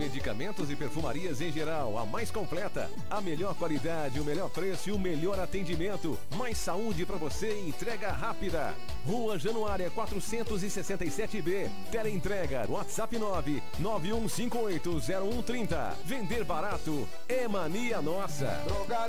Medicamentos e perfumarias em geral, a mais completa. A melhor qualidade, o melhor preço e o melhor atendimento. Mais saúde para você e entrega rápida. Rua Januária 467B. Teleentrega, WhatsApp 991580130. Vender barato é mania nossa.